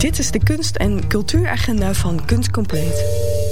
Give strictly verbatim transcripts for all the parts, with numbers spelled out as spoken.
Dit is de kunst- en cultuuragenda van Kunst Compleet.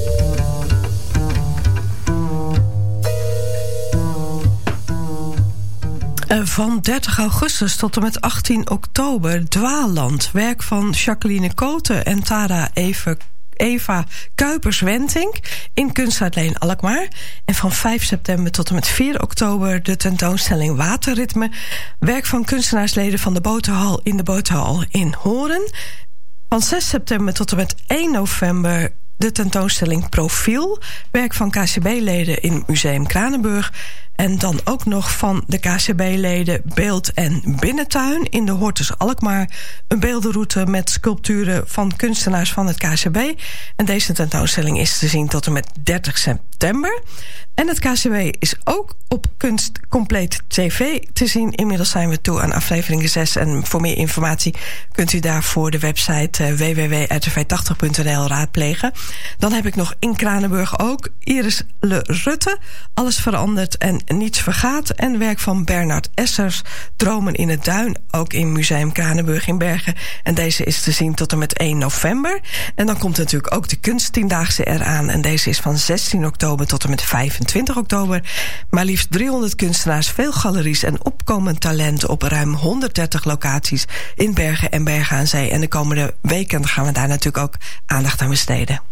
Van dertig augustus tot en met achttien oktober Dwaalland. Werk van Jacqueline Koten en Tara Eva, Eva Kuipers-Wentink in Kunstuitleen Alkmaar. En van vijf september tot en met vier oktober de tentoonstelling Waterritme. Werk van kunstenaarsleden van de Boterhal in de Boterhal in Horen. Van zes september tot en met één november de tentoonstelling Profiel. Werk van K C B-leden in Museum Kranenburg. En dan ook nog van de K C B-leden Beeld en Binnentuin in de Hortus Alkmaar. Een beeldenroute met sculpturen van kunstenaars van het K C B. En deze tentoonstelling is te zien tot en met dertig september. En het K C B is ook op Kunst Compleet T V te zien. Inmiddels zijn we toe aan aflevering zes. En voor meer informatie kunt u daarvoor de website uh, w w w punt r t v tachtig punt n l raadplegen. Dan heb ik nog in Kranenburg ook Iris Le Rutte. Alles verandert en niets vergaat. En werk van Bernard Essers, Dromen in het Duin, ook in Museum Kranenburg in Bergen. En deze is te zien tot en met één november. En dan komt natuurlijk ook de Kunsttiendaagse eraan. En deze is van zestien oktober tot en met vijfentwintig oktober. Maar liefst driehonderd kunstenaars, veel galeries en opkomend talent op ruim honderddertig locaties in Bergen en Bergen aan Zee. En de komende weken gaan we daar natuurlijk ook aandacht aan besteden.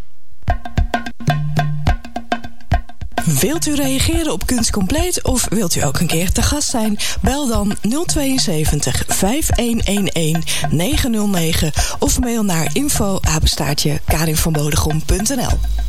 Wilt u reageren op Kunst Compleet of wilt u ook een keer te gast zijn? Bel dan nul tweeënzeventig vijf een een een negen nul negen of mail naar info apenstaartje karinvanbodegom punt n l.